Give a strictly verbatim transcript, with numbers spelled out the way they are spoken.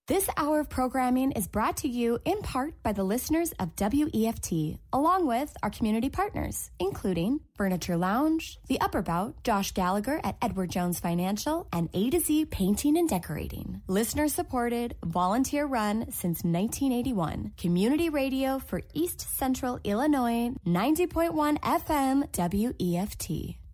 This hour of programming is brought to you in part by the listeners of W E F T, along with our community partners, including Furniture Lounge, The Upper Bout, Josh Gallagher at Edward Jones Financial, and A to Z Painting and Decorating. Listener supported, volunteer run since nineteen eighty-one. Community radio for East Central Illinois, ninety point one F M W E F T.